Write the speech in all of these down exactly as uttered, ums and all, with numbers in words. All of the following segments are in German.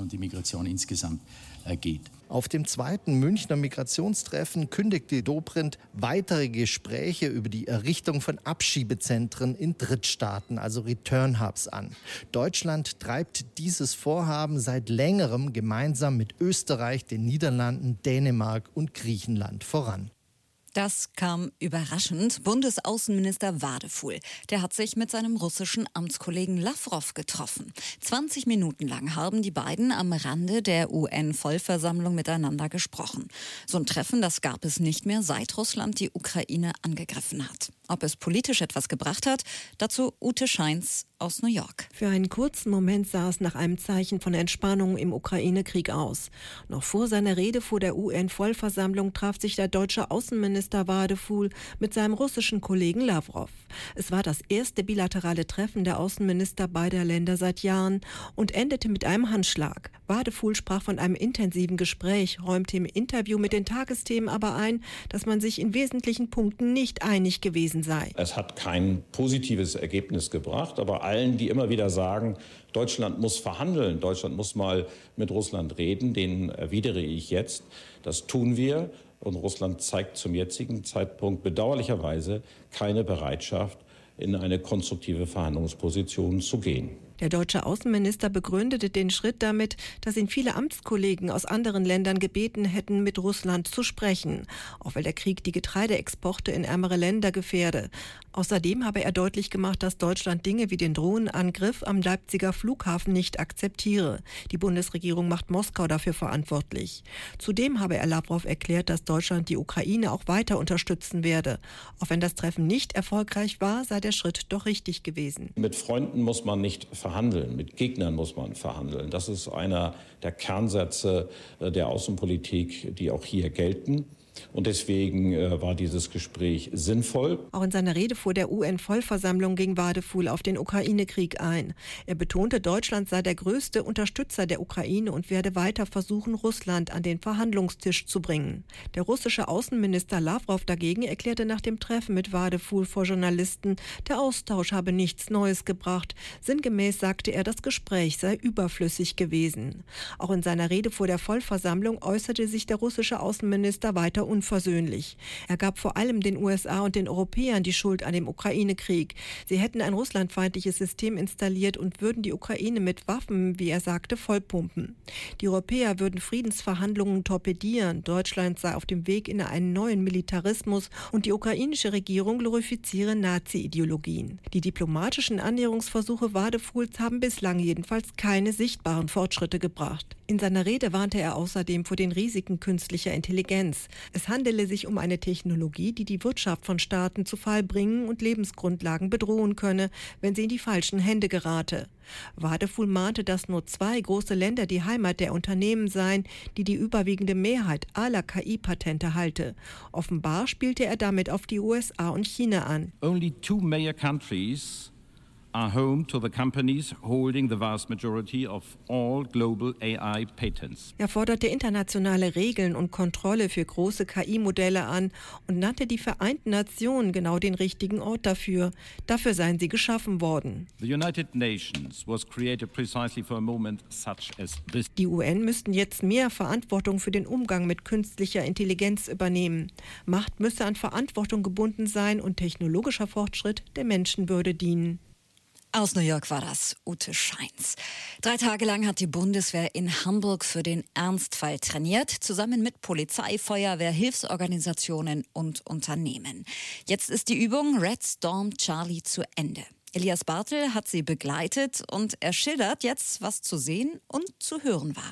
und die Migration insgesamt äh, geht. Auf dem zweiten Münchner Migrationstreffen kündigte Dobrindt weitere Gespräche über die Errichtung von Abschiebezentren in Drittstaaten, also Return Hubs, an. Deutschland treibt dieses Vorhaben seit längerem gemeinsam mit Österreich, den Niederlanden, Dänemark und Griechenland voran. Das kam überraschend. Bundesaußenminister Wadefuhl, der hat sich mit seinem russischen Amtskollegen Lawrow getroffen. zwanzig Minuten lang haben die beiden am Rande der U N-Vollversammlung miteinander gesprochen. So ein Treffen, das gab es nicht mehr, seit Russland die Ukraine angegriffen hat. Ob es politisch etwas gebracht hat, dazu Ute Scheins aus New York. Für einen kurzen Moment sah es nach einem Zeichen von Entspannung im Ukraine-Krieg aus. Noch vor seiner Rede vor der U N-Vollversammlung traf sich der deutsche Außenminister Wadefuhl mit seinem russischen Kollegen Lawrow. Es war das erste bilaterale Treffen der Außenminister beider Länder seit Jahren und endete mit einem Handschlag. Wadefuhl sprach von einem intensiven Gespräch, räumte im Interview mit den Tagesthemen aber ein, dass man sich in wesentlichen Punkten nicht einig gewesen sei. Es hat kein positives Ergebnis gebracht, aber allen, die immer wieder sagen, Deutschland muss verhandeln, Deutschland muss mal mit Russland reden, denen erwidere ich jetzt, das tun wir. Und Russland zeigt zum jetzigen Zeitpunkt bedauerlicherweise keine Bereitschaft, in eine konstruktive Verhandlungsposition zu gehen. Der deutsche Außenminister begründete den Schritt damit, dass ihn viele Amtskollegen aus anderen Ländern gebeten hätten, mit Russland zu sprechen, auch weil der Krieg die Getreideexporte in ärmere Länder gefährde. Außerdem habe er deutlich gemacht, dass Deutschland Dinge wie den Drohnenangriff am Leipziger Flughafen nicht akzeptiere. Die Bundesregierung macht Moskau dafür verantwortlich. Zudem habe er Lawrow erklärt, dass Deutschland die Ukraine auch weiter unterstützen werde. Auch wenn das Treffen nicht erfolgreich war, sei der Schritt doch richtig gewesen. Mit Freunden muss man nicht verhandeln. Verhandeln. Mit Gegnern muss man verhandeln. Das ist einer der Kernsätze der Außenpolitik, die auch hier gelten. Und deswegen äh, war dieses Gespräch sinnvoll. Auch in seiner Rede vor der U N-Vollversammlung ging Wadefuhl auf den Ukraine-Krieg ein. Er betonte, Deutschland sei der größte Unterstützer der Ukraine und werde weiter versuchen, Russland an den Verhandlungstisch zu bringen. Der russische Außenminister Lawrow dagegen erklärte nach dem Treffen mit Wadefuhl vor Journalisten, der Austausch habe nichts Neues gebracht. Sinngemäß sagte er, das Gespräch sei überflüssig gewesen. Auch in seiner Rede vor der Vollversammlung äußerte sich der russische Außenminister weiter unversöhnlich. Er gab vor allem den U S A und den Europäern die Schuld an dem Ukraine-Krieg. Sie hätten ein russlandfeindliches System installiert und würden die Ukraine mit Waffen, wie er sagte, vollpumpen. Die Europäer würden Friedensverhandlungen torpedieren. Deutschland sei auf dem Weg in einen neuen Militarismus und die ukrainische Regierung glorifiziere Nazi-Ideologien. Die diplomatischen Annäherungsversuche Wadefuhls haben bislang jedenfalls keine sichtbaren Fortschritte gebracht. In seiner Rede warnte er außerdem vor den Risiken künstlicher Intelligenz. Es handele sich um eine Technologie, die die Wirtschaft von Staaten zu Fall bringen und Lebensgrundlagen bedrohen könne, wenn sie in die falschen Hände gerate. Wadefuhl mahnte, dass nur zwei große Länder die Heimat der Unternehmen seien, die die überwiegende Mehrheit aller K I-Patente halte. Offenbar spielte er damit auf die U S A und China an. Only two major countries are home to the companies holding the vast majority of all global A I patents. Er forderte internationale Regeln und Kontrolle für große K I-Modelle an und nannte die Vereinten Nationen genau den richtigen Ort dafür. Dafür seien sie geschaffen worden. The United Nations was created precisely for a moment such as this. Die U N müssten jetzt mehr Verantwortung für den Umgang mit künstlicher Intelligenz übernehmen. Macht müsse an Verantwortung gebunden sein und technologischer Fortschritt der Menschenwürde dienen. Aus New York war das Ute Scheins. Drei Tage lang hat die Bundeswehr in Hamburg für den Ernstfall trainiert, zusammen mit Polizei, Feuerwehr, Hilfsorganisationen und Unternehmen. Jetzt ist die Übung Red Storm Charlie zu Ende. Elias Bartel hat sie begleitet und er schildert jetzt, was zu sehen und zu hören war.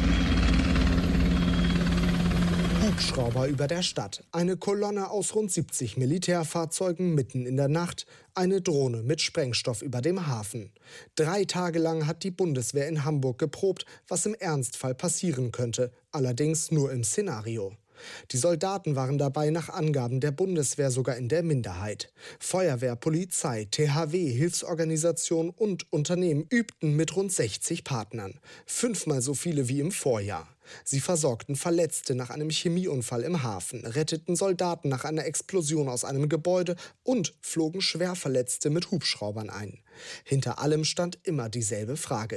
Hubschrauber über der Stadt, eine Kolonne aus rund siebzig Militärfahrzeugen mitten in der Nacht, eine Drohne mit Sprengstoff über dem Hafen. Drei Tage lang hat die Bundeswehr in Hamburg geprobt, was im Ernstfall passieren könnte, allerdings nur im Szenario. Die Soldaten waren dabei nach Angaben der Bundeswehr sogar in der Minderheit. Feuerwehr, Polizei, T H W, Hilfsorganisationen und Unternehmen übten mit rund sechzig Partnern. Fünfmal so viele wie im Vorjahr. Sie versorgten Verletzte nach einem Chemieunfall im Hafen, retteten Soldaten nach einer Explosion aus einem Gebäude und flogen Schwerverletzte mit Hubschraubern ein. Hinter allem stand immer dieselbe Frage: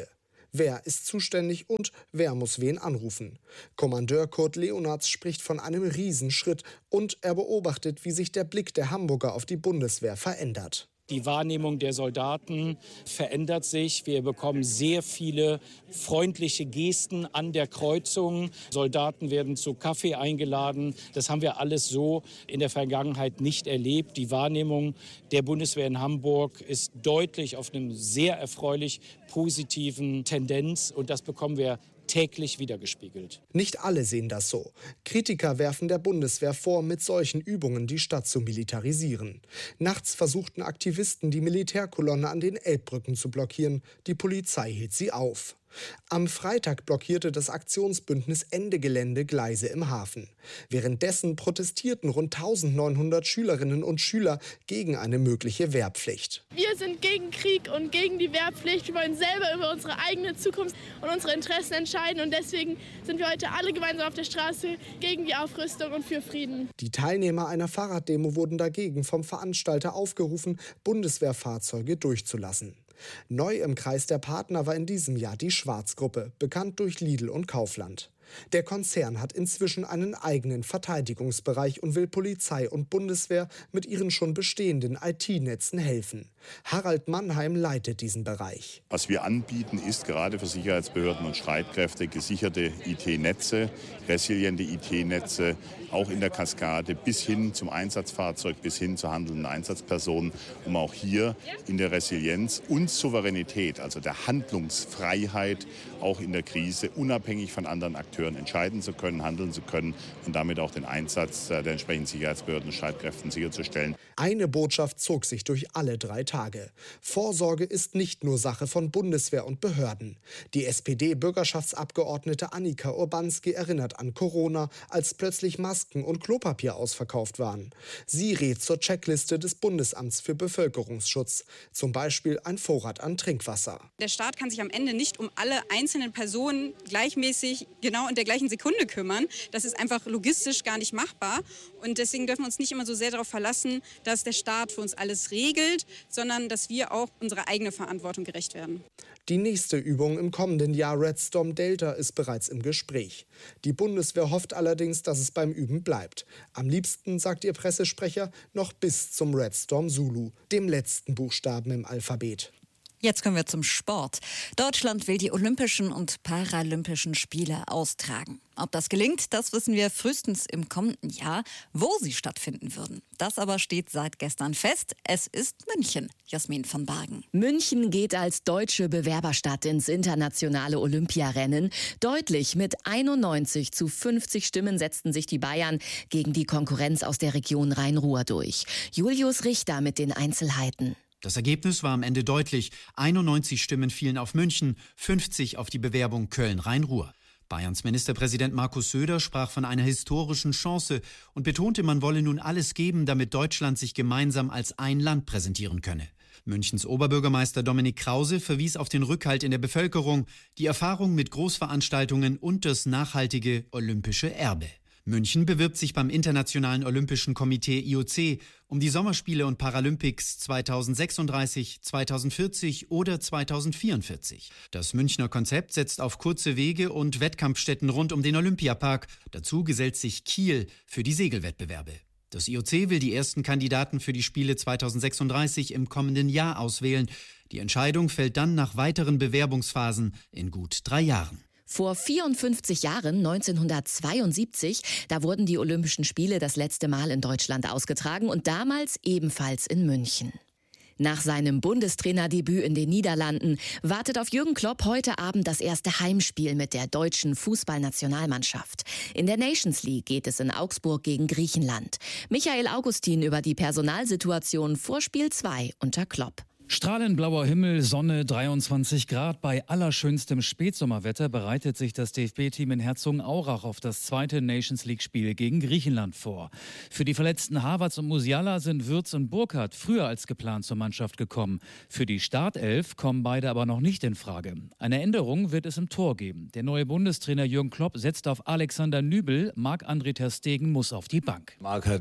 Wer ist zuständig und wer muss wen anrufen? Kommandeur Kurt Leonards spricht von einem Riesenschritt und er beobachtet, wie sich der Blick der Hamburger auf die Bundeswehr verändert. Die Wahrnehmung der Soldaten verändert sich. Wir bekommen sehr viele freundliche Gesten an der Kreuzung. Soldaten werden zu Kaffee eingeladen. Das haben wir alles so in der Vergangenheit nicht erlebt. Die Wahrnehmung der Bundeswehr in Hamburg ist deutlich auf einem sehr erfreulich positiven Tendenz. Und das bekommen wir täglich wiedergespiegelt. Nicht alle sehen das so. Kritiker werfen der Bundeswehr vor, mit solchen Übungen die Stadt zu militarisieren. Nachts versuchten Aktivisten, die Militärkolonne an den Elbbrücken zu blockieren. Die Polizei hielt sie auf. Am Freitag blockierte das Aktionsbündnis Ende Gelände Gleise im Hafen. Währenddessen protestierten rund eintausendneunhundert Schülerinnen und Schüler gegen eine mögliche Wehrpflicht. Wir sind gegen Krieg und gegen die Wehrpflicht. Wir wollen selber über unsere eigene Zukunft und unsere Interessen entscheiden. Und deswegen sind wir heute alle gemeinsam auf der Straße gegen die Aufrüstung und für Frieden. Die Teilnehmer einer Fahrraddemo wurden dagegen vom Veranstalter aufgerufen, Bundeswehrfahrzeuge durchzulassen. Neu im Kreis der Partner war in diesem Jahr die Schwarz-Gruppe, bekannt durch Lidl und Kaufland. Der Konzern hat inzwischen einen eigenen Verteidigungsbereich und will Polizei und Bundeswehr mit ihren schon bestehenden I T-Netzen helfen. Harald Mannheim leitet diesen Bereich. Was wir anbieten, ist gerade für Sicherheitsbehörden und Streitkräfte gesicherte I T-Netze, resiliente I T-Netze, auch in der Kaskade bis hin zum Einsatzfahrzeug, bis hin zur handelnden Einsatzperson, um auch hier in der Resilienz und Souveränität, also der Handlungsfreiheit, auch in der Krise unabhängig von anderen Akteuren entscheiden zu können, handeln zu können und damit auch den Einsatz der entsprechenden Sicherheitsbehörden und Streitkräften sicherzustellen. Eine Botschaft zog sich durch alle drei Tage. Vorsorge ist nicht nur Sache von Bundeswehr und Behörden. Die S P D-Bürgerschaftsabgeordnete Annika Urbanski erinnert an Corona, als plötzlich Masken und Klopapier ausverkauft waren. Sie rät zur Checkliste des Bundesamts für Bevölkerungsschutz, zum Beispiel ein Vorrat an Trinkwasser. Der Staat kann sich am Ende nicht um alle einzelnen Personen gleichmäßig genau in der gleichen Sekunde kümmern. Das ist einfach logistisch gar nicht machbar. Und deswegen dürfen wir uns nicht immer so sehr darauf verlassen, dass der Staat für uns alles regelt, sondern dass wir auch unserer eigenen Verantwortung gerecht werden. Die nächste Übung im kommenden Jahr Red Storm Delta ist bereits im Gespräch. Die Bundeswehr hofft allerdings, dass es beim Üben bleibt. Am liebsten, sagt ihr Pressesprecher, noch bis zum Red Storm Zulu, dem letzten Buchstaben im Alphabet. Jetzt kommen wir zum Sport. Deutschland will die Olympischen und Paralympischen Spiele austragen. Ob das gelingt, das wissen wir frühestens im kommenden Jahr, wo sie stattfinden würden. Das aber steht seit gestern fest. Es ist München. Jasmin von Bargen. München geht als deutsche Bewerberstadt ins internationale Olympiarennen. Deutlich mit einundneunzig zu fünfzig Stimmen setzten sich die Bayern gegen die Konkurrenz aus der Region Rhein-Ruhr durch. Julius Richter mit den Einzelheiten. Das Ergebnis war am Ende deutlich. einundneunzig Stimmen fielen auf München, fünfzig auf die Bewerbung Köln-Rhein-Ruhr. Bayerns Ministerpräsident Markus Söder sprach von einer historischen Chance und betonte, man wolle nun alles geben, damit Deutschland sich gemeinsam als ein Land präsentieren könne. Münchens Oberbürgermeister Dominik Krause verwies auf den Rückhalt in der Bevölkerung, die Erfahrung mit Großveranstaltungen und das nachhaltige olympische Erbe. München bewirbt sich beim Internationalen Olympischen Komitee I O C um die Sommerspiele und Paralympics zweitausendsechsunddreißig, zweitausendvierzig oder zweitausendvierundvierzig. Das Münchner Konzept setzt auf kurze Wege und Wettkampfstätten rund um den Olympiapark. Dazu gesellt sich Kiel für die Segelwettbewerbe. Das I O C will die ersten Kandidaten für die Spiele zweitausendsechsunddreißig im kommenden Jahr auswählen. Die Entscheidung fällt dann nach weiteren Bewerbungsphasen in gut drei Jahren. Vor vierundfünfzig Jahren, neunzehnhundertzweiundsiebzig, da wurden die Olympischen Spiele das letzte Mal in Deutschland ausgetragen und damals ebenfalls in München. Nach seinem Bundestrainerdebüt in den Niederlanden wartet auf Jürgen Klopp heute Abend das erste Heimspiel mit der deutschen Fußballnationalmannschaft. In der Nations League geht es in Augsburg gegen Griechenland. Michael Augustin über die Personalsituation vor Spiel zwei unter Klopp. Strahlend blauer Himmel, Sonne, dreiundzwanzig Grad. Bei allerschönstem Spätsommerwetter bereitet sich das D F B-Team in Herzogenaurach auf das zweite Nations-League-Spiel gegen Griechenland vor. Für die verletzten Havertz und Musiala sind Würz und Burkhardt früher als geplant zur Mannschaft gekommen. Für die Startelf kommen beide aber noch nicht in Frage. Eine Änderung wird es im Tor geben. Der neue Bundestrainer Jürgen Klopp setzt auf Alexander Nübel. Marc-André ter Stegen muss auf die Bank. Marc hat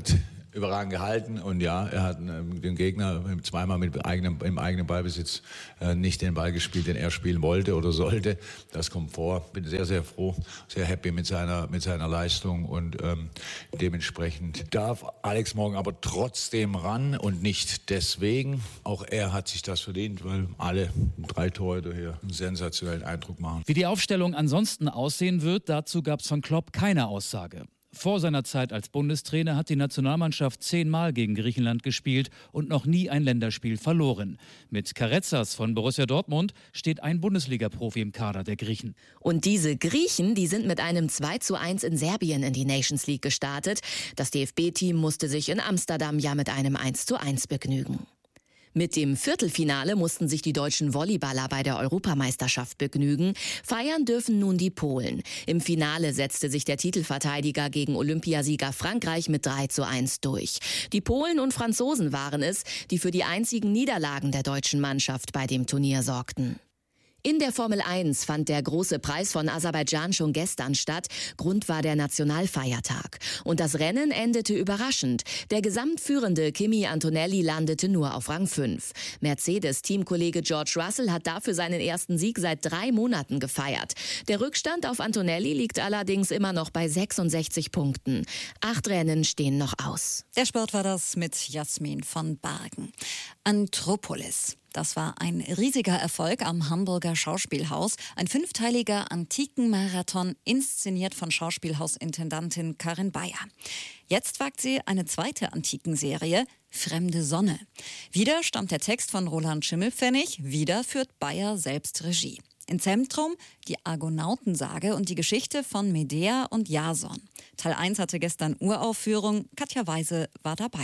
überragend gehalten und ja, er hat den Gegner zweimal mit eigenem, im eigenen Ballbesitz äh, nicht den Ball gespielt, den er spielen wollte oder sollte. Das kommt vor. Bin sehr, sehr froh, sehr happy mit seiner, mit seiner Leistung und ähm, dementsprechend darf Alex morgen aber trotzdem ran und nicht deswegen. Auch er hat sich das verdient, weil alle drei Torhüter hier einen sensationellen Eindruck machen. Wie die Aufstellung ansonsten aussehen wird, dazu gab es von Klopp keine Aussage. Vor seiner Zeit als Bundestrainer hat die Nationalmannschaft zehnmal gegen Griechenland gespielt und noch nie ein Länderspiel verloren. Mit Karezas von Borussia Dortmund steht ein Bundesliga-Profi im Kader der Griechen. Und diese Griechen, die sind mit einem zwei zu eins in Serbien in die Nations League gestartet. Das D F B-Team musste sich in Amsterdam ja mit einem eins zu eins begnügen. Mit dem Viertelfinale mussten sich die deutschen Volleyballer bei der Europameisterschaft begnügen. Feiern dürfen nun die Polen. Im Finale setzte sich der Titelverteidiger gegen Olympiasieger Frankreich mit drei zu eins durch. Die Polen und Franzosen waren es, die für die einzigen Niederlagen der deutschen Mannschaft bei dem Turnier sorgten. In der Formel eins fand der große Preis von Aserbaidschan schon gestern statt. Grund war der Nationalfeiertag. Und das Rennen endete überraschend. Der gesamtführende Kimi Antonelli landete nur auf Rang fünf. Mercedes-Teamkollege George Russell hat dafür seinen ersten Sieg seit drei Monaten gefeiert. Der Rückstand auf Antonelli liegt allerdings immer noch bei sechsundsechzig Punkten. Acht Rennen stehen noch aus. Der Sport war das mit Jasmin von Bargen. Anthropolis. Das war ein riesiger Erfolg am Hamburger Schauspielhaus. Ein fünfteiliger Antikenmarathon, inszeniert von Schauspielhausintendantin Karin Bayer. Jetzt wagt sie eine zweite Antikenserie, Fremde Sonne. Wieder stammt der Text von Roland Schimmelpfennig, wieder führt Bayer selbst Regie. Im Zentrum die Argonautensage und die Geschichte von Medea und Jason. Teil eins hatte gestern Uraufführung, Katja Weise war dabei.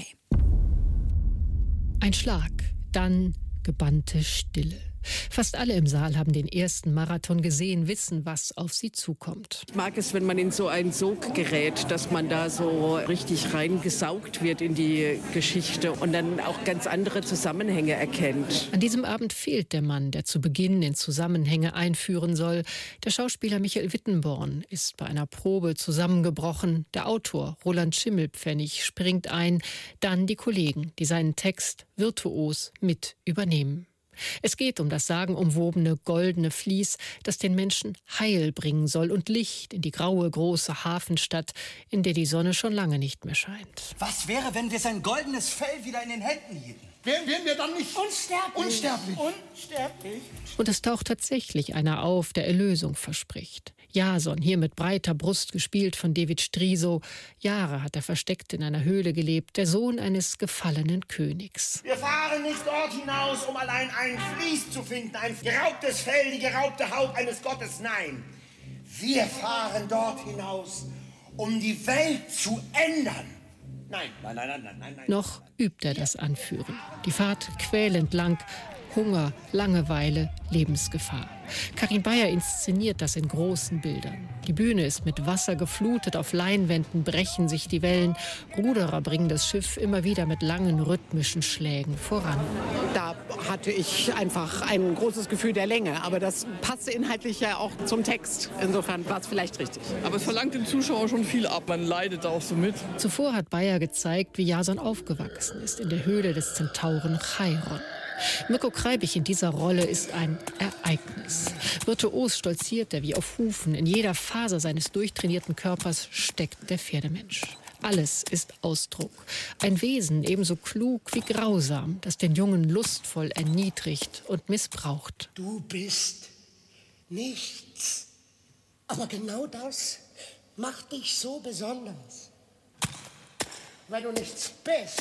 Ein Schlag, dann gebannte Stille. Fast alle im Saal haben den ersten Marathon gesehen, wissen, was auf sie zukommt. Ich mag es, wenn man in so einen Sog gerät, dass man da so richtig reingesaugt wird in die Geschichte und dann auch ganz andere Zusammenhänge erkennt. An diesem Abend fehlt der Mann, der zu Beginn in Zusammenhänge einführen soll. Der Schauspieler Michael Wittenborn ist bei einer Probe zusammengebrochen. Der Autor Roland Schimmelpfennig springt ein, dann die Kollegen, die seinen Text virtuos mit übernehmen. Es geht um das sagenumwobene goldene Vlies, das den Menschen Heil bringen soll und Licht in die graue, große Hafenstadt, in der die Sonne schon lange nicht mehr scheint. Was wäre, wenn wir sein goldenes Fell wieder in den Händen hielten? Wären, wären wir dann nicht unsterblich? Unsterblich. Unsterblich. Und es taucht tatsächlich einer auf, der Erlösung verspricht. Jason, hier mit breiter Brust gespielt von David Striso. Jahre hat er versteckt in einer Höhle gelebt, der Sohn eines gefallenen Königs. Wir fahren nicht dort hinaus, um allein ein Vlies zu finden, ein geraubtes Fell, die geraubte Haut eines Gottes. Nein, wir fahren dort hinaus, um die Welt zu ändern. Nein, nein, nein, nein, nein, nein, nein. Noch übt er das Anführen. Die Fahrt quälend lang. Hunger, Langeweile, Lebensgefahr. Karin Bayer inszeniert das in großen Bildern. Die Bühne ist mit Wasser geflutet, auf Leinwänden brechen sich die Wellen. Ruderer bringen das Schiff immer wieder mit langen rhythmischen Schlägen voran. Da hatte ich einfach ein großes Gefühl der Länge, aber das passte inhaltlich ja auch zum Text. Insofern war es vielleicht richtig. Aber es verlangt dem Zuschauer schon viel ab, man leidet auch so mit. Zuvor hat Bayer gezeigt, wie Jason aufgewachsen ist in der Höhle des Zentauren Cheiron. Mirko Kreibich in dieser Rolle ist ein Ereignis. Virtuos stolziert er wie auf Hufen. In jeder Faser seines durchtrainierten Körpers steckt der Pferdemensch. Alles ist Ausdruck. Ein Wesen ebenso klug wie grausam, das den Jungen lustvoll erniedrigt und missbraucht. Du bist nichts. Aber genau das macht dich so besonders. Weil du nichts bist.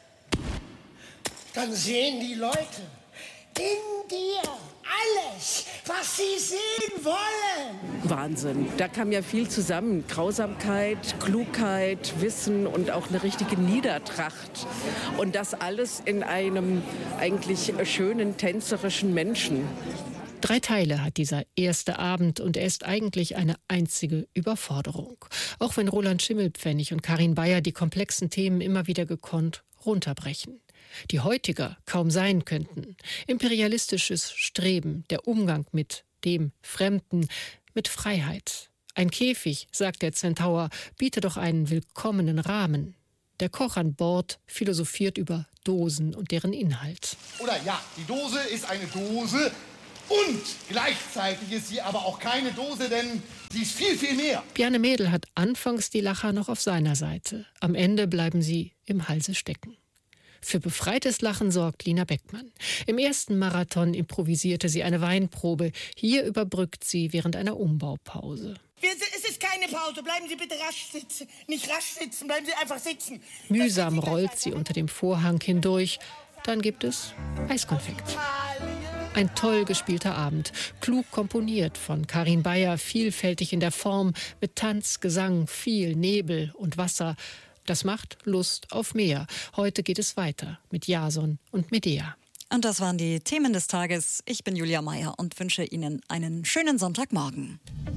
Dann sehen die Leute in dir alles, was sie sehen wollen. Wahnsinn. Da kam ja viel zusammen. Grausamkeit, Klugheit, Wissen und auch eine richtige Niedertracht. Und das alles in einem eigentlich schönen, tänzerischen Menschen. Drei Teile hat dieser erste Abend und er ist eigentlich eine einzige Überforderung. Auch wenn Roland Schimmelpfennig und Karin Bayer die komplexen Themen immer wieder gekonnt runterbrechen. Die heutiger kaum sein könnten. Imperialistisches Streben, der Umgang mit dem Fremden, mit Freiheit. Ein Käfig, sagt der Zentaur, biete doch einen willkommenen Rahmen. Der Koch an Bord philosophiert über Dosen und deren Inhalt. Oder ja, die Dose ist eine Dose und gleichzeitig ist sie aber auch keine Dose, denn sie ist viel, viel mehr. Bjarne Mädel hat anfangs die Lacher noch auf seiner Seite. Am Ende bleiben sie im Halse stecken. Für befreites Lachen sorgt Lina Beckmann. Im ersten Marathon improvisierte sie eine Weinprobe. Hier überbrückt sie während einer Umbaupause. Es ist keine Pause. Bleiben Sie bitte rasch sitzen. Nicht rasch sitzen, bleiben Sie einfach sitzen. Mühsam rollt sie unter dem Vorhang hindurch. Dann gibt es Eiskonfekt. Ein toll gespielter Abend, klug komponiert von Karin Bayer, vielfältig in der Form, mit Tanz, Gesang, viel Nebel und Wasser. Das macht Lust auf mehr. Heute geht es weiter mit Jason und Medea. Und das waren die Themen des Tages. Ich bin Julia Meyer und wünsche Ihnen einen schönen Sonntagmorgen.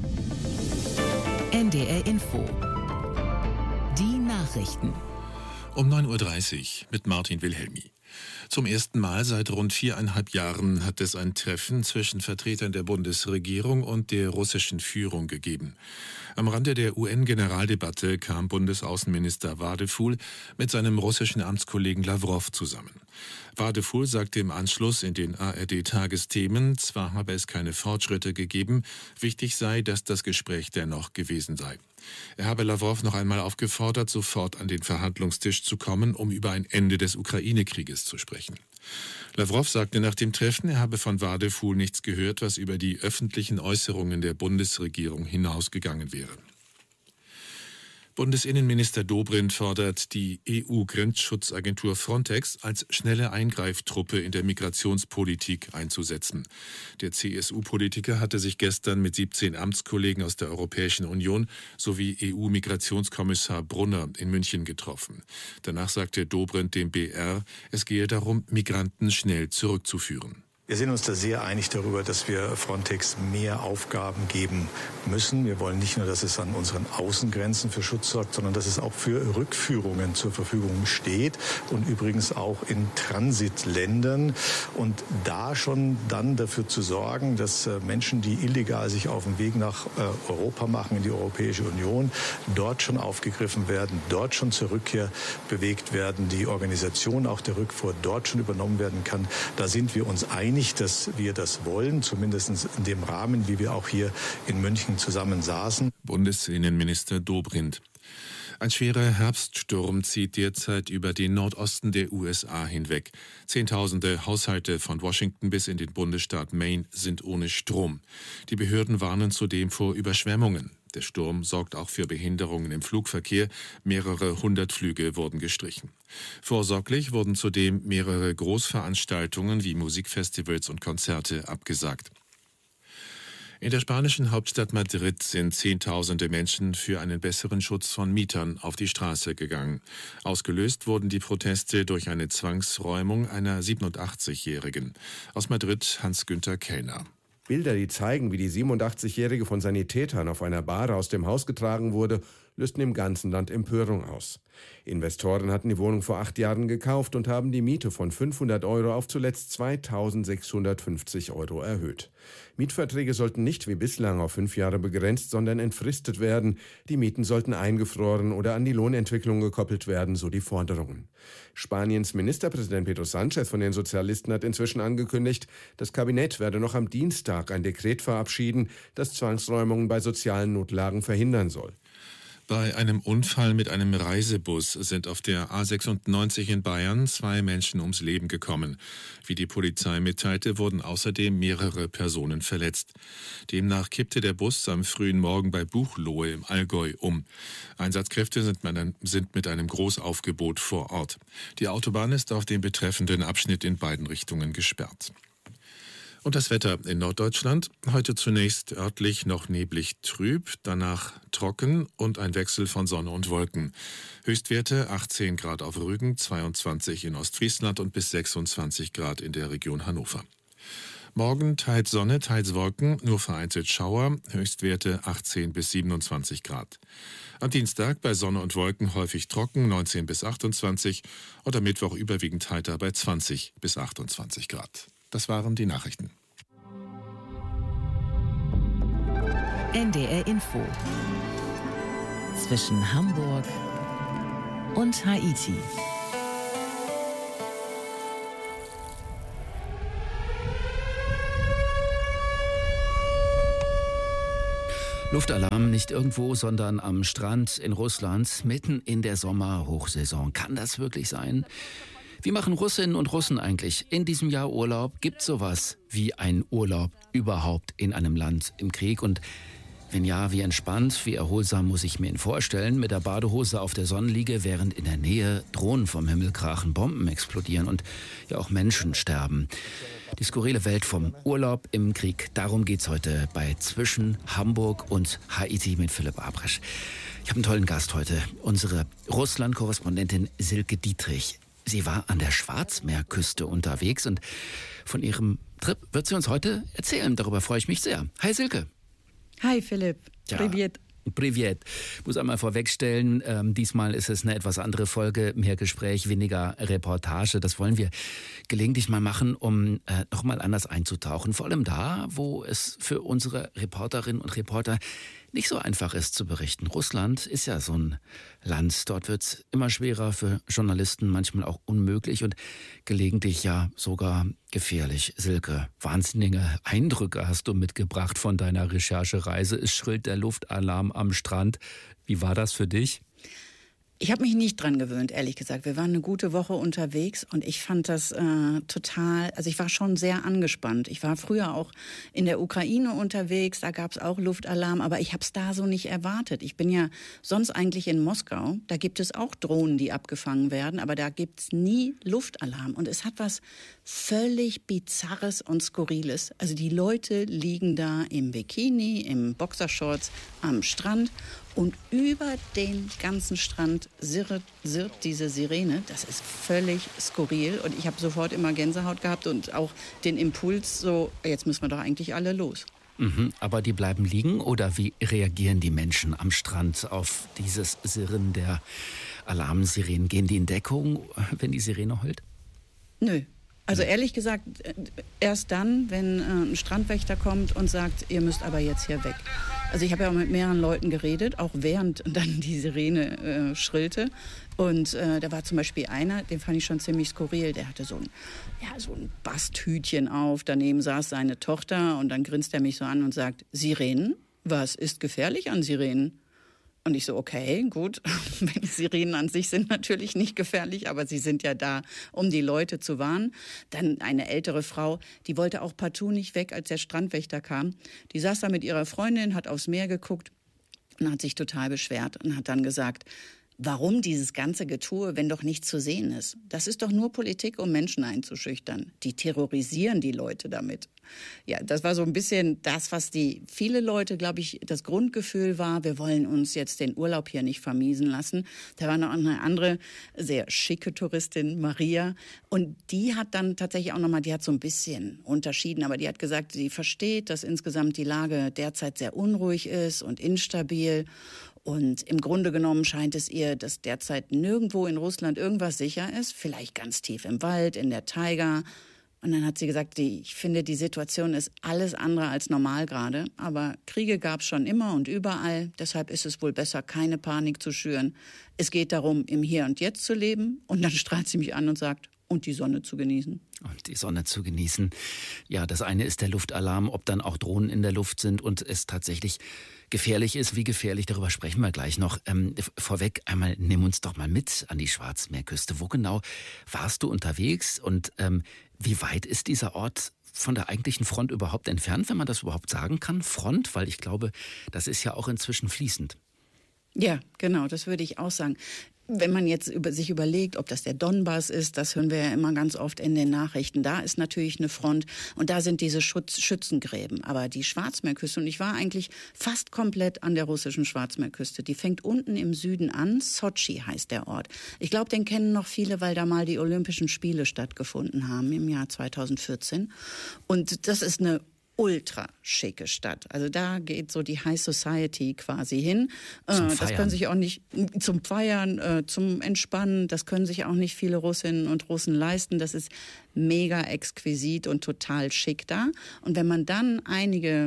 N D R Info. Die Nachrichten. Um neun Uhr dreißig mit Martin Wilhelmi. Zum ersten Mal seit rund viereinhalb Jahren hat es ein Treffen zwischen Vertretern der Bundesregierung und der russischen Führung gegeben. Am Rande der U N-Generaldebatte kam Bundesaußenminister Wadefuhl mit seinem russischen Amtskollegen Lawrow zusammen. Wadefuhl sagte im Anschluss in den A R D-Tagesthemen, zwar habe es keine Fortschritte gegeben, wichtig sei, dass das Gespräch dennoch gewesen sei. Er habe Lawrow noch einmal aufgefordert, sofort an den Verhandlungstisch zu kommen, um über ein Ende des Ukraine-Krieges zu sprechen. Lawrow sagte nach dem Treffen, er habe von Wadefuhl nichts gehört, was über die öffentlichen Äußerungen der Bundesregierung hinausgegangen wäre. Bundesinnenminister Dobrindt fordert die E U-Grenzschutzagentur Frontex als schnelle Eingreiftruppe in der Migrationspolitik einzusetzen. Der C S U-Politiker hatte sich gestern mit siebzehn Amtskollegen aus der Europäischen Union sowie E U-Migrationskommissar Brunner in München getroffen. Danach sagte Dobrindt dem B R, es gehe darum, Migranten schnell zurückzuführen. Wir sind uns da sehr einig darüber, dass wir Frontex mehr Aufgaben geben müssen. Wir wollen nicht nur, dass es an unseren Außengrenzen für Schutz sorgt, sondern dass es auch für Rückführungen zur Verfügung steht und übrigens auch in Transitländern. Und da schon dann dafür zu sorgen, dass Menschen, die illegal sich auf den Weg nach Europa machen, in die Europäische Union, dort schon aufgegriffen werden, dort schon zur Rückkehr bewegt werden, die Organisation auch der Rückfuhr dort schon übernommen werden kann. Da sind wir uns einig. Nicht, dass wir das wollen, zumindest in dem Rahmen, wie wir auch hier in München zusammen saßen. Bundesinnenminister Dobrindt. Ein schwerer Herbststurm zieht derzeit über den Nordosten der U S A hinweg. Zehntausende Haushalte von Washington bis in den Bundesstaat Maine sind ohne Strom. Die Behörden warnen zudem vor Überschwemmungen. Der Sturm sorgt auch für Behinderungen im Flugverkehr. Mehrere hundert Flüge wurden gestrichen. Vorsorglich wurden zudem mehrere Großveranstaltungen wie Musikfestivals und Konzerte abgesagt. In der spanischen Hauptstadt Madrid sind Zehntausende Menschen für einen besseren Schutz von Mietern auf die Straße gegangen. Ausgelöst wurden die Proteste durch eine Zwangsräumung einer siebenundachtzigjährigen. Aus Madrid Hans-Günther Kellner. Bilder, die zeigen, wie die siebenundachtzigjährige von Sanitätern auf einer Bahre aus dem Haus getragen wurde, lösten im ganzen Land Empörung aus. Investoren hatten die Wohnung vor acht Jahren gekauft und haben die Miete von fünfhundert Euro auf zuletzt zweitausendsechshundertfünfzig Euro erhöht. Mietverträge sollten nicht wie bislang auf fünf Jahre begrenzt, sondern entfristet werden. Die Mieten sollten eingefroren oder an die Lohnentwicklung gekoppelt werden, so die Forderungen. Spaniens Ministerpräsident Pedro Sánchez von den Sozialisten hat inzwischen angekündigt, das Kabinett werde noch am Dienstag ein Dekret verabschieden, das Zwangsräumungen bei sozialen Notlagen verhindern soll. Bei einem Unfall mit einem Reisebus sind auf der A sechsundneunzig in Bayern zwei Menschen ums Leben gekommen. Wie die Polizei mitteilte, wurden außerdem mehrere Personen verletzt. Demnach kippte der Bus am frühen Morgen bei Buchloe im Allgäu um. Einsatzkräfte sind mit einem Großaufgebot vor Ort. Die Autobahn ist auf dem betreffenden Abschnitt in beiden Richtungen gesperrt. Und das Wetter in Norddeutschland. Heute zunächst örtlich noch neblig trüb, danach trocken und ein Wechsel von Sonne und Wolken. Höchstwerte achtzehn Grad auf Rügen, zweiundzwanzig in Ostfriesland und bis sechsundzwanzig Grad in der Region Hannover. Morgen teils Sonne, teils Wolken, nur vereinzelt Schauer, Höchstwerte achtzehn bis siebenundzwanzig Grad. Am Dienstag bei Sonne und Wolken häufig trocken, neunzehn bis achtundzwanzig und am Mittwoch überwiegend heiter bei zwanzig bis achtundzwanzig Grad. Das waren die Nachrichten. N D R Info. Zwischen Hamburg und Haiti. Luftalarm nicht irgendwo, sondern am Strand in Russland, mitten in der Sommerhochsaison. Kann das wirklich sein? Wie machen Russinnen und Russen eigentlich in diesem Jahr Urlaub? Gibt es sowas wie einen Urlaub überhaupt in einem Land im Krieg? Und wenn ja, wie entspannt, wie erholsam muss ich mir ihn vorstellen? Mit der Badehose auf der Sonnenliege, während in der Nähe Drohnen vom Himmel krachen, Bomben explodieren und ja auch Menschen sterben. Die skurrile Welt vom Urlaub im Krieg. Darum geht's heute bei Zwischen Hamburg und Haiti mit Philipp Abrisch. Ich habe einen tollen Gast heute, unsere Russland-Korrespondentin Silke Dietrich. Sie war an der Schwarzmeerküste unterwegs und von ihrem Trip wird sie uns heute erzählen. Darüber freue ich mich sehr. Hi Silke. Hi Philipp. Ja. Privet. Privet. Ich muss einmal vorwegstellen, ähm, diesmal ist es eine etwas andere Folge, mehr Gespräch, weniger Reportage. Das wollen wir gelegentlich mal machen, um äh, nochmal anders einzutauchen. Vor allem da, wo es für unsere Reporterinnen und Reporter nicht so einfach ist zu berichten. Russland ist ja so ein Land. Dort wird es immer schwerer für Journalisten, manchmal auch unmöglich und gelegentlich ja sogar gefährlich. Silke, wahnsinnige Eindrücke hast du mitgebracht von deiner Recherchereise. Es schrillt der Luftalarm am Strand. Wie war das für dich? Ich habe mich nicht dran gewöhnt, ehrlich gesagt. Wir waren eine gute Woche unterwegs und ich fand das äh, total, also ich war schon sehr angespannt. Ich war früher auch in der Ukraine unterwegs, da gab es auch Luftalarm, aber ich habe es da so nicht erwartet. Ich bin ja sonst eigentlich in Moskau, da gibt es auch Drohnen, die abgefangen werden, aber da gibt es nie Luftalarm. Und es hat was völlig Bizarres und Skurriles. Also die Leute liegen da im Bikini, im Boxershorts am Strand. Und über den ganzen Strand sirrt, sirrt diese Sirene. Das ist völlig skurril. Und ich habe sofort immer Gänsehaut gehabt und auch den Impuls, so, jetzt müssen wir doch eigentlich alle los. Mhm, aber die bleiben liegen? Oder wie reagieren die Menschen am Strand auf dieses Sirren der Alarmsirenen? Gehen die in Deckung, wenn die Sirene heult? Nö. Also ehrlich gesagt, erst dann, wenn äh, ein Strandwächter kommt und sagt, ihr müsst aber jetzt hier weg. Also ich habe ja auch mit mehreren Leuten geredet, auch während dann die Sirene äh, schrillte. Und äh, da war zum Beispiel einer, den fand ich schon ziemlich skurril. Der hatte so ein, ja, so ein Basthütchen auf, daneben saß seine Tochter und dann grinst er mich so an und sagt, Sirenen? Was ist gefährlich an Sirenen? Und ich so, okay, gut, Sirenen an sich sind natürlich nicht gefährlich, aber sie sind ja da, um die Leute zu warnen. Dann eine ältere Frau, die wollte auch partout nicht weg, als der Strandwächter kam. Die saß da mit ihrer Freundin, hat aufs Meer geguckt und hat sich total beschwert und hat dann gesagt, warum dieses ganze Getue, wenn doch nichts zu sehen ist? Das ist doch nur Politik, um Menschen einzuschüchtern. Die terrorisieren die Leute damit. Ja, das war so ein bisschen das, was die viele Leute, glaube ich, das Grundgefühl war, wir wollen uns jetzt den Urlaub hier nicht vermiesen lassen. Da war noch eine andere sehr schicke Touristin, Maria, und die hat dann tatsächlich auch nochmal, die hat so ein bisschen unterschieden, aber die hat gesagt, sie versteht, dass insgesamt die Lage derzeit sehr unruhig ist und instabil. Und im Grunde genommen scheint es ihr, dass derzeit nirgendwo in Russland irgendwas sicher ist. Vielleicht ganz tief im Wald, in der Taiga. Und dann hat sie gesagt, die, ich finde, die Situation ist alles andere als normal gerade. Aber Kriege gab es schon immer und überall. Deshalb ist es wohl besser, keine Panik zu schüren. Es geht darum, im Hier und Jetzt zu leben. Und dann strahlt sie mich an und sagt, und die Sonne zu genießen. Und die Sonne zu genießen. Ja, das eine ist der Luftalarm, ob dann auch Drohnen in der Luft sind und es tatsächlich gefährlich ist. Wie gefährlich, darüber sprechen wir gleich noch. Ähm, vorweg einmal, nimm uns doch mal mit an die Schwarzmeerküste. Wo genau warst du unterwegs und ähm, wie weit ist dieser Ort von der eigentlichen Front überhaupt entfernt, wenn man das überhaupt sagen kann? Front, weil ich glaube, das ist ja auch inzwischen fließend. Ja, genau, das würde ich auch sagen. Wenn man jetzt über, sich überlegt, ob das der Donbass ist, das hören wir ja immer ganz oft in den Nachrichten, da ist natürlich eine Front und da sind diese Schutz, Schützengräben. Aber die Schwarzmeerküste, und ich war eigentlich fast komplett an der russischen Schwarzmeerküste, die fängt unten im Süden an, Sotschi heißt der Ort. Ich glaube, den kennen noch viele, weil da mal die Olympischen Spiele stattgefunden haben im Jahr zweitausendvierzehn. Und das ist eine ultra schicke Stadt. Also da geht so die High Society quasi hin. Zum das können sich auch nicht zum Feiern, äh, zum Entspannen, das können sich auch nicht viele Russinnen und Russen leisten. Das ist mega exquisit und total schick da. Und wenn man dann einige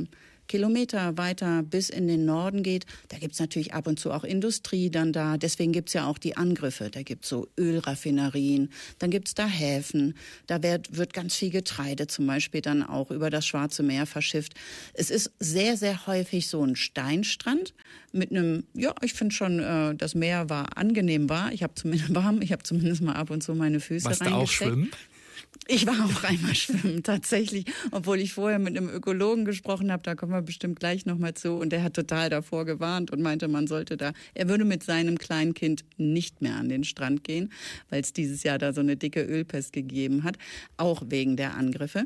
Kilometer weiter bis in den Norden geht, da gibt es natürlich ab und zu auch Industrie dann da. Deswegen gibt es ja auch die Angriffe. Da gibt es so Ölraffinerien, dann gibt es da Häfen. Da wird, wird ganz viel Getreide zum Beispiel dann auch über das Schwarze Meer verschifft. Es ist sehr, sehr häufig so ein Steinstrand mit einem, ja, ich finde schon, äh, das Meer war angenehm warm. Ich habe zumindest warm, ich habe zumindest mal ab und zu meine Füße Warst reingesteckt. du auch schwimmen? Ich war auch einmal schwimmen, tatsächlich, obwohl ich vorher mit einem Ökologen gesprochen habe, da kommen wir bestimmt gleich nochmal zu, und der hat total davor gewarnt und meinte, man sollte da, er würde mit seinem kleinen Kind nicht mehr an den Strand gehen, weil es dieses Jahr da so eine dicke Ölpest gegeben hat, auch wegen der Angriffe.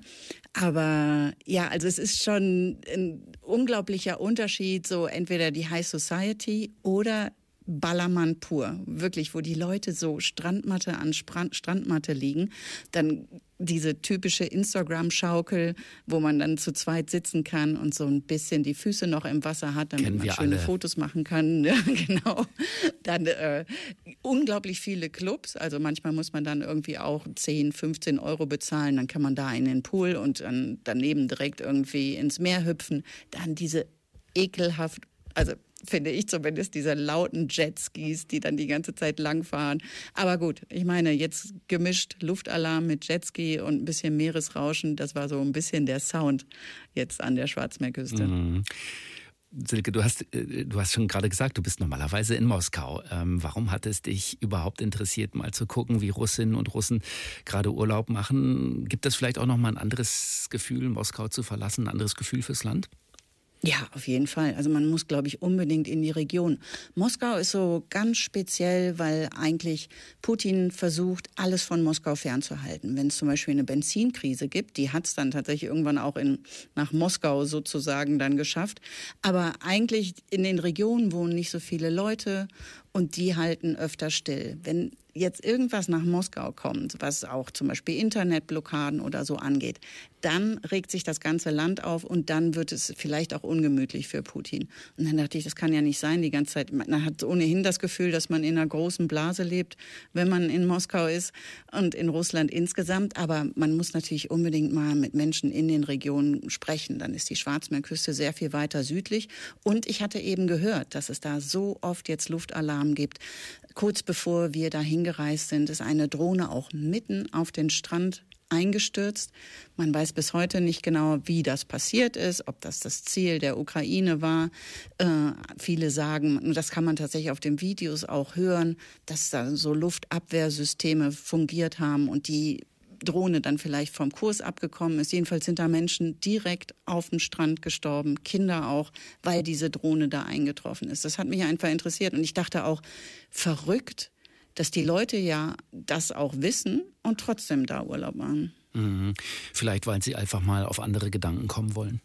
Aber ja, also es ist schon ein unglaublicher Unterschied, so entweder die High Society oder Ballermann pur, wirklich, wo die Leute so Strandmatte an Strand, Strandmatte liegen, dann diese typische Instagram-Schaukel, wo man dann zu zweit sitzen kann und so ein bisschen die Füße noch im Wasser hat, damit man schöne alle. Fotos machen kann. Ja, genau. Dann äh, unglaublich viele Clubs, also manchmal muss man dann irgendwie auch zehn, fünfzehn Euro bezahlen, dann kann man da in den Pool und dann daneben direkt irgendwie ins Meer hüpfen. Dann diese ekelhaft, also finde ich zumindest, diese lauten Jetskis, die dann die ganze Zeit langfahren. Aber gut, ich meine, jetzt gemischt Luftalarm mit Jetski und ein bisschen Meeresrauschen, das war so ein bisschen der Sound jetzt an der Schwarzmeerküste. Mhm. Silke, du hast, du hast schon gerade gesagt, du bist normalerweise in Moskau. Ähm, warum hat es dich überhaupt interessiert, mal zu gucken, wie Russinnen und Russen gerade Urlaub machen? Gibt es vielleicht auch noch mal ein anderes Gefühl, Moskau zu verlassen, ein anderes Gefühl fürs Land? Ja, auf jeden Fall. Also man muss, glaube ich, unbedingt in die Region. Moskau ist so ganz speziell, weil eigentlich Putin versucht, alles von Moskau fernzuhalten. Wenn es zum Beispiel eine Benzinkrise gibt, die hat es dann tatsächlich irgendwann auch in, nach Moskau sozusagen dann geschafft. Aber eigentlich in den Regionen wohnen nicht so viele Leute und die halten öfter still. Wenn jetzt irgendwas nach Moskau kommt, was auch zum Beispiel Internetblockaden oder so angeht, dann regt sich das ganze Land auf und dann wird es vielleicht auch ungemütlich für Putin. Und dann dachte ich, das kann ja nicht sein die ganze Zeit. Man hat ohnehin das Gefühl, dass man in einer großen Blase lebt, wenn man in Moskau ist und in Russland insgesamt. Aber man muss natürlich unbedingt mal mit Menschen in den Regionen sprechen. Dann ist die Schwarzmeerküste sehr viel weiter südlich. Und ich hatte eben gehört, dass es da so oft jetzt Luftalarm gibt. Kurz bevor wir da hingereist sind, ist eine Drohne auch mitten auf den Strand eingestürzt. Man weiß bis heute nicht genau, wie das passiert ist, ob das das Ziel der Ukraine war. Äh, viele sagen, und das kann man tatsächlich auf den Videos auch hören, dass da so Luftabwehrsysteme fungiert haben und die Drohne dann vielleicht vom Kurs abgekommen ist. Jedenfalls sind da Menschen direkt auf dem Strand gestorben, Kinder auch, weil diese Drohne da eingetroffen ist. Das hat mich einfach interessiert und ich dachte auch, verrückt, dass die Leute ja das auch wissen und trotzdem da Urlaub machen. Mhm. Vielleicht, weil sie einfach mal auf andere Gedanken kommen wollen.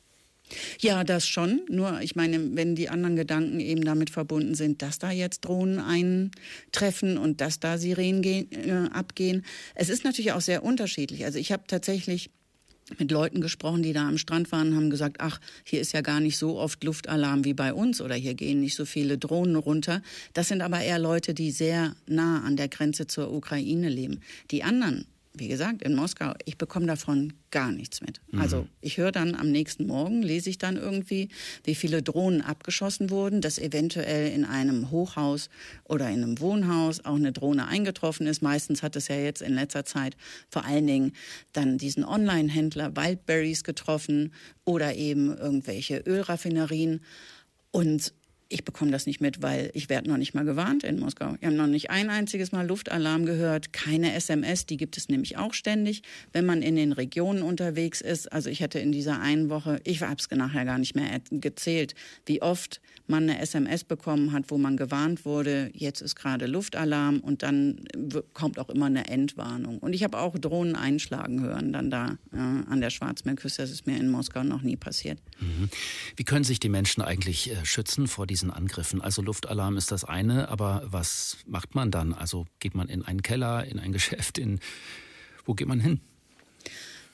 Ja, das schon. Nur, ich meine, wenn die anderen Gedanken eben damit verbunden sind, dass da jetzt Drohnen eintreffen und dass da Sirenen gehen, äh, abgehen. Es ist natürlich auch sehr unterschiedlich. Also ich habe tatsächlich mit Leuten gesprochen, die da am Strand waren, haben gesagt, ach, hier ist ja gar nicht so oft Luftalarm wie bei uns oder hier gehen nicht so viele Drohnen runter. Das sind aber eher Leute, die sehr nah an der Grenze zur Ukraine leben. Die anderen, wie gesagt, in Moskau, ich bekomme davon gar nichts mit. Mhm. Also ich höre dann am nächsten Morgen, lese ich dann irgendwie, wie viele Drohnen abgeschossen wurden, dass eventuell in einem Hochhaus oder in einem Wohnhaus auch eine Drohne eingetroffen ist. Meistens hat es ja jetzt in letzter Zeit vor allen Dingen dann diesen Online-Händler Wildberries getroffen oder eben irgendwelche Ölraffinerien. Und ich bekomme das nicht mit, weil ich werde noch nicht mal gewarnt in Moskau. Wir haben noch nicht ein einziges Mal Luftalarm gehört, keine S M S, die gibt es nämlich auch ständig, wenn man in den Regionen unterwegs ist. Also ich hatte in dieser einen Woche, ich habe es nachher gar nicht mehr gezählt, wie oft man eine S M S bekommen hat, wo man gewarnt wurde, jetzt ist gerade Luftalarm und dann kommt auch immer eine Endwarnung. Und ich habe auch Drohnen einschlagen hören, dann da äh, an der Schwarzmeerküste, das ist mir in Moskau noch nie passiert. Mhm. Wie können sich die Menschen eigentlich äh, schützen vor diesen Angriffen? Also Luftalarm ist das eine, aber was macht man dann? Also geht man in einen Keller, in ein Geschäft, in wo geht man hin?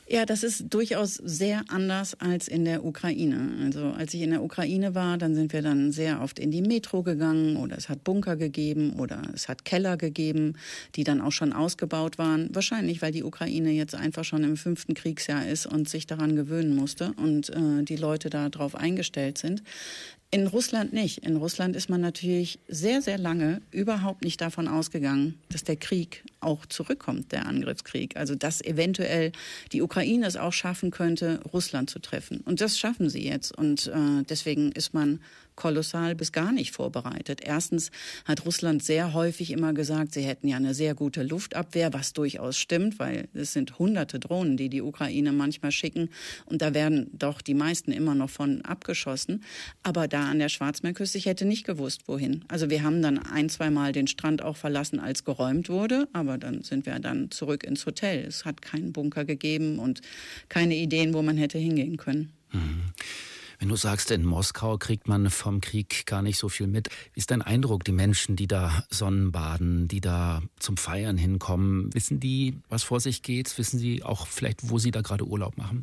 Ja, das ist durchaus sehr anders als in der Ukraine. Also als ich in der Ukraine war, dann sind wir dann sehr oft in die Metro gegangen oder es hat Bunker gegeben oder es hat Keller gegeben, die dann auch schon ausgebaut waren. Wahrscheinlich, weil die Ukraine jetzt einfach schon im fünften Kriegsjahr ist und sich daran gewöhnen musste und äh, die Leute da drauf eingestellt sind. In Russland nicht. In Russland ist man natürlich sehr, sehr lange überhaupt nicht davon ausgegangen, dass der Krieg auch zurückkommt, der Angriffskrieg. Also dass eventuell die Ukraine es auch schaffen könnte, Russland zu treffen. Und das schaffen sie jetzt. Und äh, deswegen ist man kolossal bis gar nicht vorbereitet. Erstens hat Russland sehr häufig immer gesagt, sie hätten ja eine sehr gute Luftabwehr, was durchaus stimmt, weil es sind hunderte Drohnen, die die Ukraine manchmal schicken. Und da werden doch die meisten immer noch von abgeschossen. Aber da an der Schwarzmeerküste, ich hätte nicht gewusst, wohin. Also wir haben dann ein, zwei Mal den Strand auch verlassen, als geräumt wurde. Aber dann sind wir dann zurück ins Hotel. Es hat keinen Bunker gegeben und keine Ideen, wo man hätte hingehen können. Mhm. Wenn du sagst, in Moskau kriegt man vom Krieg gar nicht so viel mit. Wie ist dein Eindruck, die Menschen, die da Sonnenbaden, die da zum Feiern hinkommen, wissen die, was vor sich geht? Wissen sie auch vielleicht, wo sie da gerade Urlaub machen?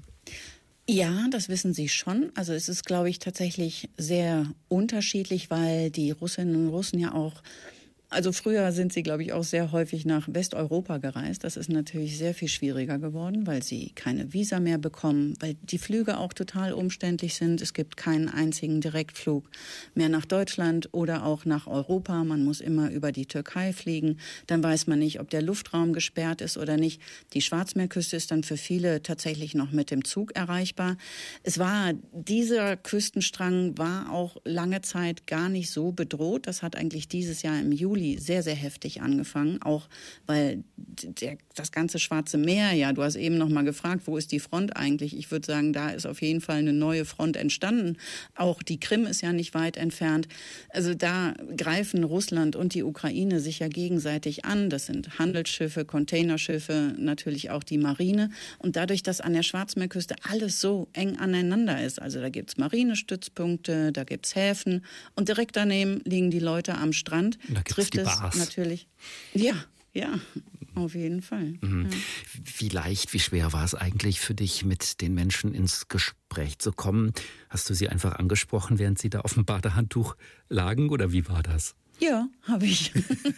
Ja, das wissen sie schon. Also es ist, glaube ich, tatsächlich sehr unterschiedlich, weil die Russinnen und Russen ja auch... Also früher sind sie, glaube ich, auch sehr häufig nach Westeuropa gereist. Das ist natürlich sehr viel schwieriger geworden, weil sie keine Visa mehr bekommen, weil die Flüge auch total umständlich sind. Es gibt keinen einzigen Direktflug mehr nach Deutschland oder auch nach Europa. Man muss immer über die Türkei fliegen. Dann weiß man nicht, ob der Luftraum gesperrt ist oder nicht. Die Schwarzmeerküste ist dann für viele tatsächlich noch mit dem Zug erreichbar. Es war, dieser Küstenstrang war auch lange Zeit gar nicht so bedroht. Das hat eigentlich dieses Jahr im Juli sehr, sehr heftig angefangen, auch weil der, das ganze Schwarze Meer, ja, du hast eben noch mal gefragt, wo ist die Front eigentlich? Ich würde sagen, da ist auf jeden Fall eine neue Front entstanden. Auch die Krim ist ja nicht weit entfernt. Also da greifen Russland und die Ukraine sich ja gegenseitig an. Das sind Handelsschiffe, Containerschiffe, natürlich auch die Marine. Und dadurch, dass an der Schwarzmeerküste alles so eng aneinander ist, also da gibt es Marinestützpunkte, da gibt es Häfen und direkt daneben liegen die Leute am Strand. Da gibt's die Bars. Natürlich. Ja, ja, auf jeden Fall. Mhm. Ja. Wie leicht, wie schwer war es eigentlich für dich, mit den Menschen ins Gespräch zu kommen? Hast du sie einfach angesprochen, während sie da auf dem Badehandtuch lagen, oder wie war das? Ja, habe ich.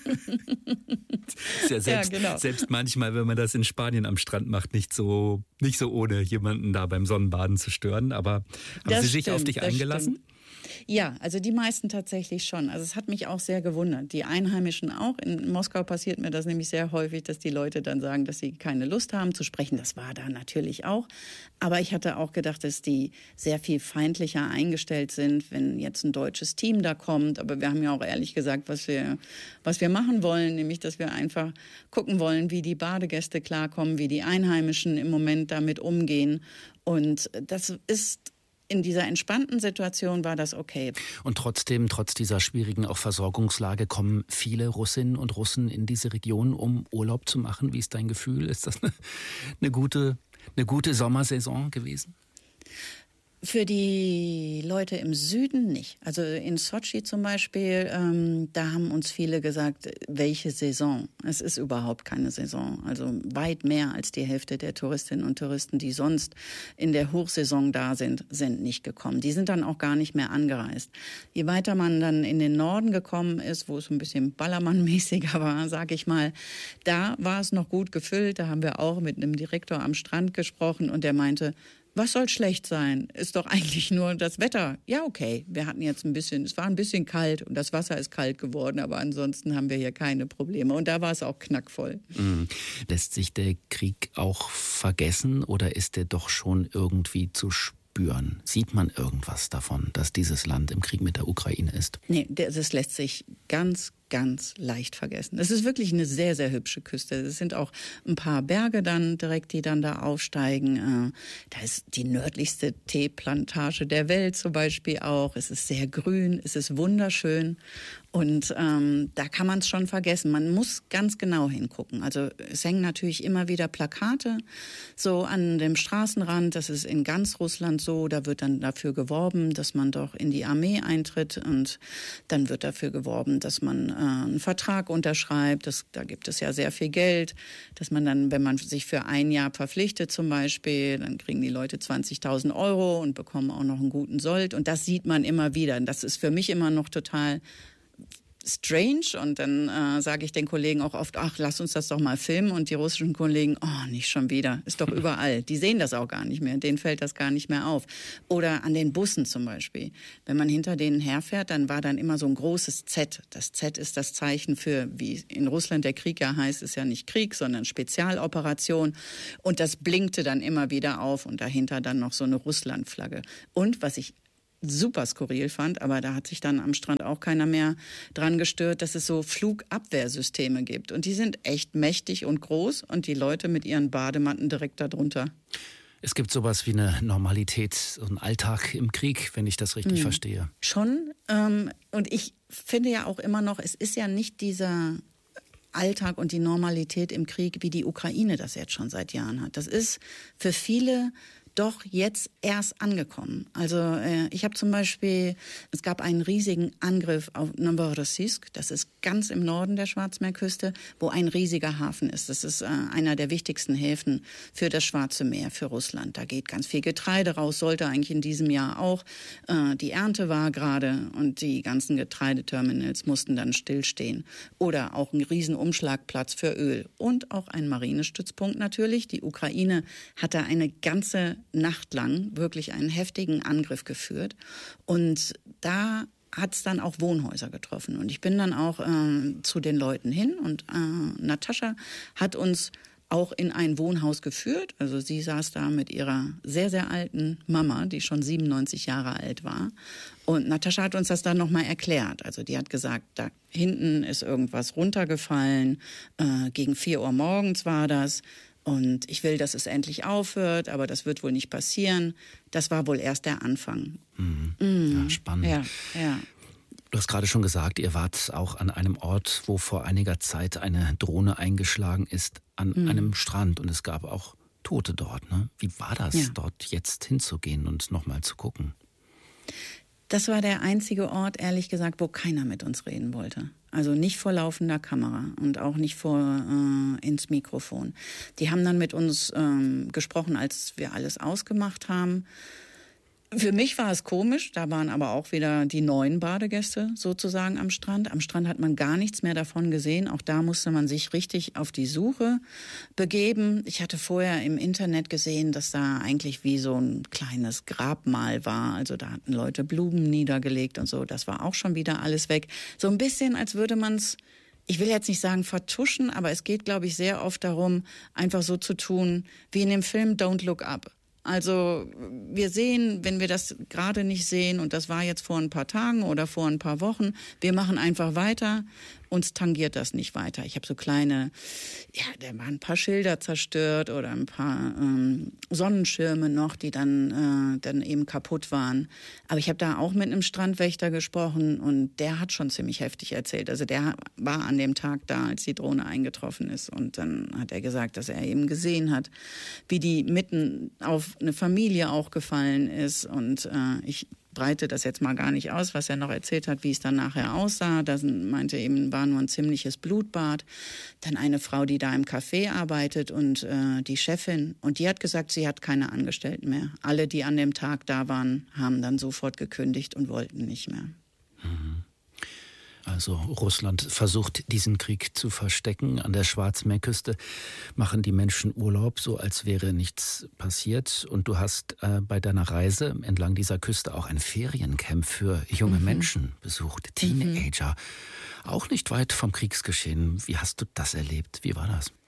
Ist ja selbst, ja, genau. selbst manchmal, wenn man das in Spanien am Strand macht, nicht so, nicht so ohne jemanden da beim Sonnenbaden zu stören. Aber haben das Sie sich stimmt, auf dich eingelassen? Stimmt. Ja, also die meisten tatsächlich schon. Also es hat mich auch sehr gewundert. Die Einheimischen auch. In Moskau passiert mir das nämlich sehr häufig, dass die Leute dann sagen, dass sie keine Lust haben zu sprechen. Das war da natürlich auch. Aber ich hatte auch gedacht, dass die sehr viel feindlicher eingestellt sind, wenn jetzt ein deutsches Team da kommt. Aber wir haben ja auch ehrlich gesagt, was wir, was wir machen wollen, nämlich, dass wir einfach gucken wollen, wie die Badegäste klarkommen, wie die Einheimischen im Moment damit umgehen. Und das ist... In dieser entspannten Situation war das okay. Und trotzdem, trotz dieser schwierigen auch Versorgungslage, kommen viele Russinnen und Russen in diese Region, um Urlaub zu machen. Wie ist dein Gefühl? Ist das eine, eine gute, eine gute Sommersaison gewesen? Für die Leute im Süden nicht. Also in Sotschi zum Beispiel, ähm, da haben uns viele gesagt, welche Saison? Es ist überhaupt keine Saison. Also weit mehr als die Hälfte der Touristinnen und Touristen, die sonst in der Hochsaison da sind, sind nicht gekommen. Die sind dann auch gar nicht mehr angereist. Je weiter man dann in den Norden gekommen ist, wo es ein bisschen Ballermann-mäßiger war, sag ich mal, da war es noch gut gefüllt. Da haben wir auch mit einem Direktor am Strand gesprochen und der meinte, was soll schlecht sein? Ist doch eigentlich nur das Wetter. Ja, okay, wir hatten jetzt ein bisschen, es war ein bisschen kalt und das Wasser ist kalt geworden, aber ansonsten haben wir hier keine Probleme. Und da war es auch knackvoll. Mhm. Lässt sich der Krieg auch vergessen oder ist der doch schon irgendwie zu spüren? Sieht man irgendwas davon, dass dieses Land im Krieg mit der Ukraine ist? Nee, das lässt sich ganz, ganz leicht vergessen. Es ist wirklich eine sehr, sehr hübsche Küste. Es sind auch ein paar Berge dann direkt, die dann da aufsteigen. Da ist die nördlichste Teeplantage der Welt zum Beispiel auch. Es ist sehr grün, es ist wunderschön. Und ähm, da kann man es schon vergessen. Man muss ganz genau hingucken. Also es hängen natürlich immer wieder Plakate so an dem Straßenrand. Das ist in ganz Russland so. Da wird dann dafür geworben, dass man doch in die Armee eintritt. Und dann wird dafür geworben, dass man äh, einen Vertrag unterschreibt. Das, da gibt es ja sehr viel Geld, dass man dann, wenn man sich für ein Jahr verpflichtet zum Beispiel, dann kriegen die Leute zwanzigtausend Euro und bekommen auch noch einen guten Sold. Und das sieht man immer wieder. Und das ist für mich immer noch total strange. Und dann äh, sage ich den Kollegen auch oft, ach, lass uns das doch mal filmen. Und die russischen Kollegen, oh, nicht schon wieder. Ist doch überall. Die sehen das auch gar nicht mehr. Denen fällt das gar nicht mehr auf. Oder an den Bussen zum Beispiel. Wenn man hinter denen herfährt, dann war dann immer so ein großes Z. Das Z ist das Zeichen für, wie in Russland der Krieg ja heißt, ist ja nicht Krieg, sondern Spezialoperation. Und das blinkte dann immer wieder auf. Und dahinter dann noch so eine Russlandflagge. Und was ich super skurril fand, aber da hat sich dann am Strand auch keiner mehr dran gestört, dass es so Flugabwehrsysteme gibt. Und die sind echt mächtig und groß und die Leute mit ihren Badematten direkt darunter. Es gibt sowas wie eine Normalität, so einen Alltag im Krieg, wenn ich das richtig hm. verstehe. Schon. Ähm, und ich finde ja auch immer noch, es ist ja nicht dieser Alltag und die Normalität im Krieg, wie die Ukraine das jetzt schon seit Jahren hat. Das ist für viele doch jetzt erst angekommen. Also äh, ich habe zum Beispiel, es gab einen riesigen Angriff auf Novorossiysk, das ist ganz im Norden der Schwarzmeerküste, wo ein riesiger Hafen ist. Das ist äh, einer der wichtigsten Häfen für das Schwarze Meer, für Russland. Da geht ganz viel Getreide raus, sollte eigentlich in diesem Jahr auch. Äh, die Ernte war gerade und die ganzen Getreideterminals mussten dann stillstehen. Oder auch ein riesen Umschlagplatz für Öl und auch ein Marinestützpunkt natürlich. Die Ukraine hatte eine ganze Nacht lang wirklich einen heftigen Angriff geführt. Und da hat es dann auch Wohnhäuser getroffen. Und ich bin dann auch äh, zu den Leuten hin und äh, Natascha hat uns auch in ein Wohnhaus geführt. Also sie saß da mit ihrer sehr, sehr alten Mama, die schon siebenundneunzig Jahre alt war. Und Natascha hat uns das dann nochmal erklärt. Also die hat gesagt, da hinten ist irgendwas runtergefallen. Äh, gegen vier Uhr morgens war das. Und ich will, dass es endlich aufhört, aber das wird wohl nicht passieren. Das war wohl erst der Anfang. Mhm. Mhm. Ja, spannend. Ja, ja. Du hast gerade schon gesagt, ihr wart auch an einem Ort, wo vor einiger Zeit eine Drohne eingeschlagen ist, an mhm. einem Strand. Und es gab auch Tote dort. Ne? Wie war das, ja. dort jetzt hinzugehen und nochmal zu gucken? Das war der einzige Ort, ehrlich gesagt, wo keiner mit uns reden wollte. Also nicht vor laufender Kamera und auch nicht vor äh, ins Mikrofon. Die haben dann mit uns ähm, gesprochen, als wir alles ausgemacht haben. Für mich war es komisch, da waren aber auch wieder die neuen Badegäste sozusagen am Strand. Am Strand hat man gar nichts mehr davon gesehen. Auch da musste man sich richtig auf die Suche begeben. Ich hatte vorher im Internet gesehen, dass da eigentlich wie so ein kleines Grabmal war. Also da hatten Leute Blumen niedergelegt und so. Das war auch schon wieder alles weg. So ein bisschen, als würde man es, ich will jetzt nicht sagen vertuschen, aber es geht, glaube ich, sehr oft darum, einfach so zu tun, wie in dem Film Don't Look Up. Also wir sehen, wenn wir das gerade nicht sehen, und das war jetzt vor ein paar Tagen oder vor ein paar Wochen, wir machen einfach weiter, uns tangiert das nicht weiter. Ich habe so kleine, ja, da waren ein paar Schilder zerstört oder ein paar ähm, Sonnenschirme noch, die dann, äh, dann eben kaputt waren. Aber ich habe da auch mit einem Strandwächter gesprochen und der hat schon ziemlich heftig erzählt. Also der war an dem Tag da, als die Drohne eingetroffen ist. Und dann hat er gesagt, dass er eben gesehen hat, wie die mitten auf eine Familie auch gefallen ist. Und äh, ich breite das jetzt mal gar nicht aus, was er noch erzählt hat, wie es dann nachher aussah. Da meinte eben, war nur ein ziemliches Blutbad. Dann eine Frau, die da im Café arbeitet und äh, die Chefin. Und die hat gesagt, sie hat keine Angestellten mehr. Alle, die an dem Tag da waren, haben dann sofort gekündigt und wollten nicht mehr. Mhm. Also Russland versucht, diesen Krieg zu verstecken. An der Schwarzmeerküste machen die Menschen Urlaub, so als wäre nichts passiert. Und du hast äh, bei deiner Reise entlang dieser Küste auch ein Feriencamp für junge mhm. Menschen besucht, Teenager. Mhm. Auch nicht weit vom Kriegsgeschehen. Wie hast du das erlebt? Wie war das?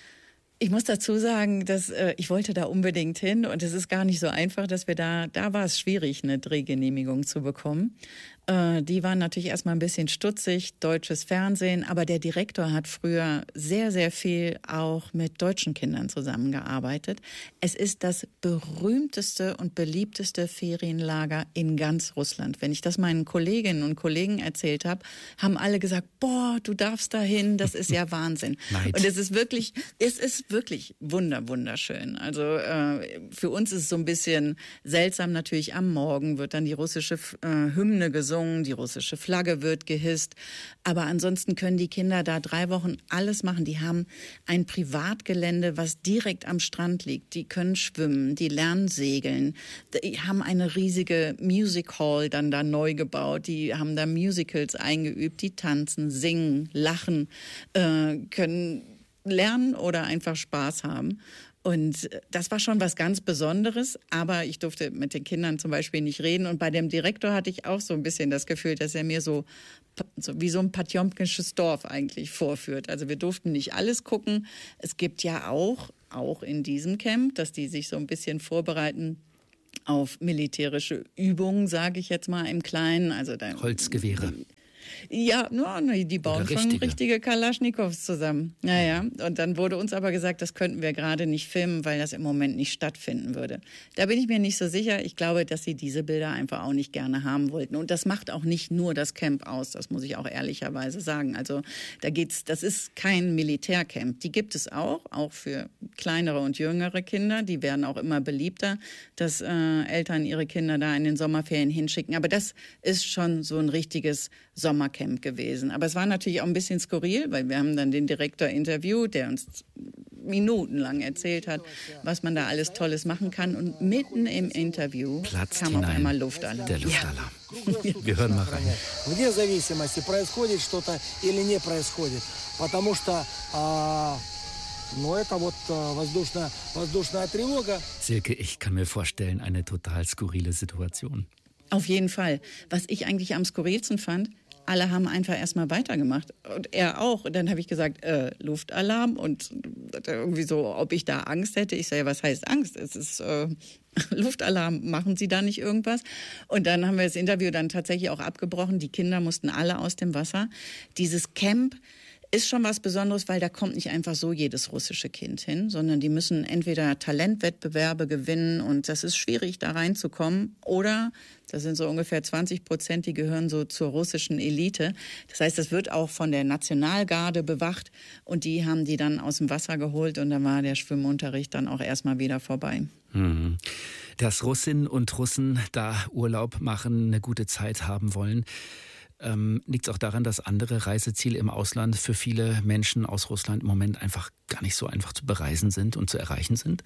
Ich muss dazu sagen, dass äh, ich wollte da unbedingt hin und es ist gar nicht so einfach, dass wir da, da war es schwierig, eine Drehgenehmigung zu bekommen. Äh, die waren natürlich erstmal ein bisschen stutzig, deutsches Fernsehen, aber der Direktor hat früher sehr, sehr viel auch mit deutschen Kindern zusammengearbeitet. Es ist das berühmteste und beliebteste Ferienlager in ganz Russland. Wenn ich das meinen Kolleginnen und Kollegen erzählt habe, haben alle gesagt, boah, du darfst da hin, das ist ja Wahnsinn. Neid. Und es ist wirklich, es ist wirklich wunder, wunderschön. Also äh, für uns ist es so ein bisschen seltsam natürlich, am Morgen wird dann die russische äh, Hymne gesungen. gesungen, die russische Flagge wird gehisst. Aber ansonsten können die Kinder da drei Wochen alles machen. Die haben ein Privatgelände, was direkt am Strand liegt. Die können schwimmen, die lernen segeln. Die haben eine riesige Music Hall dann da neu gebaut. Die haben da Musicals eingeübt. Die tanzen, singen, lachen, äh, können lernen oder einfach Spaß haben. Und das war schon was ganz Besonderes, aber ich durfte mit den Kindern zum Beispiel nicht reden. Und bei dem Direktor hatte ich auch so ein bisschen das Gefühl, dass er mir so, so wie so ein patjomkisches Dorf eigentlich vorführt. Also wir durften nicht alles gucken. Es gibt ja auch, auch in diesem Camp, dass die sich so ein bisschen vorbereiten auf militärische Übungen, sage ich jetzt mal im Kleinen. Also da, Holzgewehre. Ja, no, die bauen Oder schon richtige. richtige Kalaschnikows zusammen. Naja, und dann wurde uns aber gesagt, das könnten wir gerade nicht filmen, weil das im Moment nicht stattfinden würde. Da bin ich mir nicht so sicher. Ich glaube, dass sie diese Bilder einfach auch nicht gerne haben wollten. Und das macht auch nicht nur das Camp aus, das muss ich auch ehrlicherweise sagen. Also da geht's, das ist kein Militärcamp. Die gibt es auch, auch für kleinere und jüngere Kinder. Die werden auch immer beliebter, dass äh, Eltern ihre Kinder da in den Sommerferien hinschicken. Aber das ist schon so ein richtiges Sommercamp gewesen. Aber es war natürlich auch ein bisschen skurril, weil wir haben dann den Direktor interviewt, der uns minutenlang erzählt hat, was man da alles Tolles machen kann. Und mitten im Interview Platzt kam hinein auf einmal Luftalarm. Der Luftalarm. Ja. Wir hören mal rein. Вне зависимости, происходит что-то или не происходит. Потому что, а, ну, это вот воздушная, воздушная тревога. Silke, ich kann mir vorstellen, eine total skurrile Situation. Auf jeden Fall. Was ich eigentlich am skurrilsten fand, alle haben einfach erstmal weitergemacht. Und er auch. Und dann habe ich gesagt, äh, Luftalarm. Und irgendwie so, ob ich da Angst hätte. Ich sage, was heißt Angst? Es ist äh, Luftalarm. Machen Sie da nicht irgendwas? Und dann haben wir das Interview dann tatsächlich auch abgebrochen. Die Kinder mussten alle aus dem Wasser. Dieses Camp ist schon was Besonderes, weil da kommt nicht einfach so jedes russische Kind hin, sondern die müssen entweder Talentwettbewerbe gewinnen und das ist schwierig, da reinzukommen, oder das sind so ungefähr zwanzig Prozent, die gehören so zur russischen Elite. Das heißt, das wird auch von der Nationalgarde bewacht und die haben die dann aus dem Wasser geholt und dann war der Schwimmunterricht dann auch erstmal wieder vorbei. Mhm. Dass Russinnen und Russen da Urlaub machen, eine gute Zeit haben wollen, Ähm, liegt es auch daran, dass andere Reiseziele im Ausland für viele Menschen aus Russland im Moment einfach gar nicht so einfach zu bereisen sind und zu erreichen sind?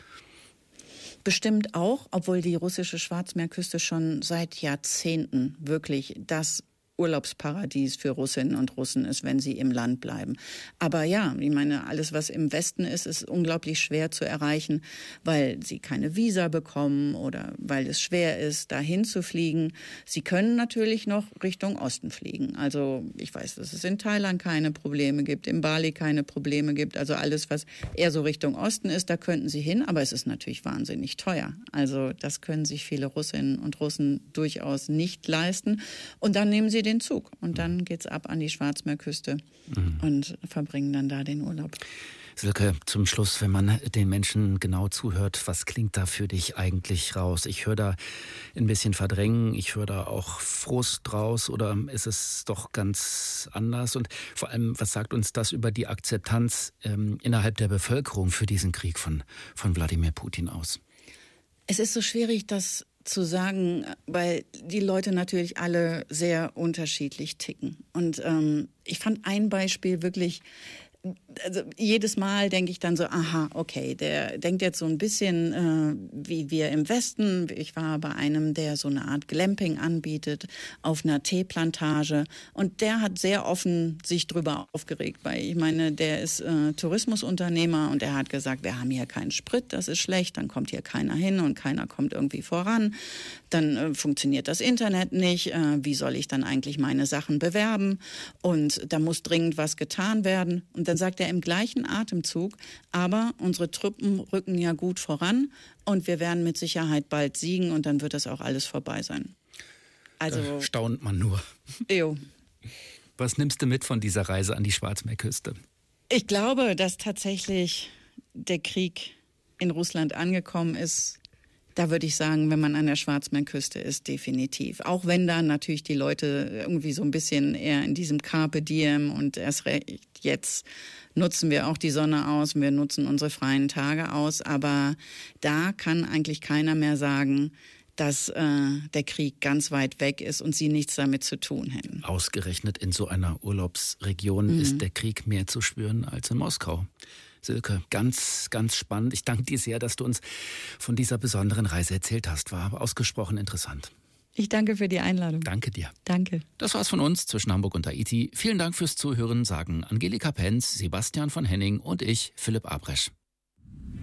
Bestimmt auch, obwohl die russische Schwarzmeerküste schon seit Jahrzehnten wirklich das Urlaubsparadies für Russinnen und Russen ist, wenn sie im Land bleiben. Aber ja, ich meine, alles, was im Westen ist, ist unglaublich schwer zu erreichen, weil sie keine Visa bekommen oder weil es schwer ist, dahin zu fliegen. Sie können natürlich noch Richtung Osten fliegen. Also ich weiß, dass es in Thailand keine Probleme gibt, in Bali keine Probleme gibt. Also alles, was eher so Richtung Osten ist, da könnten sie hin. Aber es ist natürlich wahnsinnig teuer. Also das können sich viele Russinnen und Russen durchaus nicht leisten. Und dann nehmen sie den den Zug und dann geht's ab an die Schwarzmeerküste mhm. und verbringen dann da den Urlaub. Silke, zum Schluss, wenn man den Menschen genau zuhört, was klingt da für dich eigentlich raus? Ich höre da ein bisschen Verdrängen, ich höre da auch Frust raus, oder ist es doch ganz anders? Und vor allem, was sagt uns das über die Akzeptanz ähm, innerhalb der Bevölkerung für diesen Krieg von, von Wladimir Putin aus? Es ist so schwierig, das zu sagen, weil die Leute natürlich alle sehr unterschiedlich ticken. Und ähm, ich fand ein Beispiel wirklich, also jedes Mal denke ich dann so, aha, okay, der denkt jetzt so ein bisschen äh, wie wir im Westen. Ich war bei einem, der so eine Art Glamping anbietet auf einer Teeplantage und der hat sehr offen sich drüber aufgeregt, weil ich meine, der ist äh, Tourismusunternehmer und er hat gesagt, wir haben hier keinen Sprit, das ist schlecht, dann kommt hier keiner hin und keiner kommt irgendwie voran, dann äh, funktioniert das Internet nicht, äh, wie soll ich dann eigentlich meine Sachen bewerben und da muss dringend was getan werden. Und dann sagt er im gleichen Atemzug, aber unsere Truppen rücken ja gut voran und wir werden mit Sicherheit bald siegen und dann wird das auch alles vorbei sein. Also da staunt man nur. Jo. Was nimmst du mit von dieser Reise an die Schwarzmeerküste? Ich glaube, dass tatsächlich der Krieg in Russland angekommen ist. Da würde ich sagen, wenn man an der Schwarzmeerküste ist, definitiv. Auch wenn da natürlich die Leute irgendwie so ein bisschen eher in diesem Carpe Diem und erst recht jetzt nutzen wir auch die Sonne aus, wir nutzen unsere freien Tage aus. Aber da kann eigentlich keiner mehr sagen, dass äh, der Krieg ganz weit weg ist und sie nichts damit zu tun hätten. Ausgerechnet in so einer Urlaubsregion mhm. ist der Krieg mehr zu spüren als in Moskau. Silke, ganz, ganz spannend. Ich danke dir sehr, dass du uns von dieser besonderen Reise erzählt hast. War ausgesprochen interessant. Ich danke für die Einladung. Danke dir. Danke. Das war's von uns zwischen Hamburg und Tahiti. Vielen Dank fürs Zuhören, sagen Angelika Penz, Sebastian von Henning und ich, Philipp Abresch.